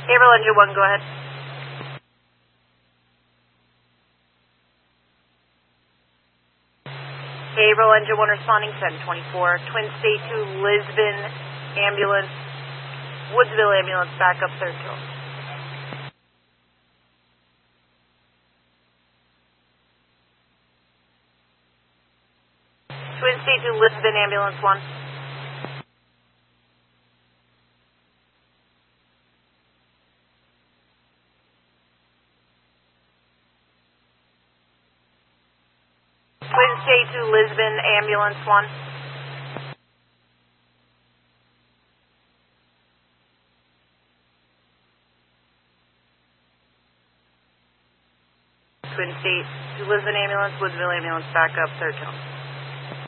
Haverhill Engine 1, go ahead. Haverhill Engine 1 responding 1024. Twin State to Lisbon ambulance. Woodsville ambulance, backup, third kill. Twin State to Lisbon ambulance 1. Twin State to Lisbon ambulance 1. Twin State to Lisbon ambulance, Woodsville ambulance, backup, third kill.